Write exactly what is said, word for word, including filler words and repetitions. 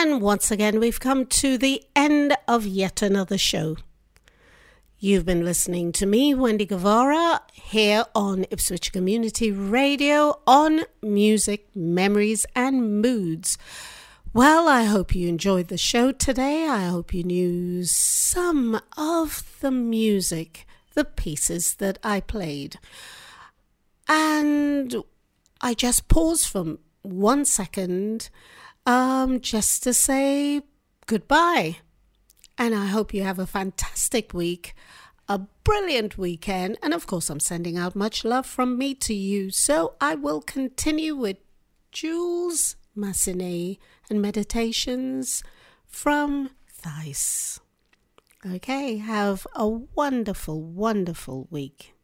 And once again, we've come to the end of yet another show. You've been listening to me, Wendy Guevara, here on Ipswich Community Radio on Music, Memories and Moods. Well, I hope you enjoyed the show today. I hope you knew some of the music, the pieces that I played. And I just pause for one second um, just to say goodbye. And I hope you have a fantastic week, a brilliant weekend. And of course, I'm sending out much love from me to you. So I will continue with Jules Massenet and Meditations from Theiss. Okay, have a wonderful, wonderful week.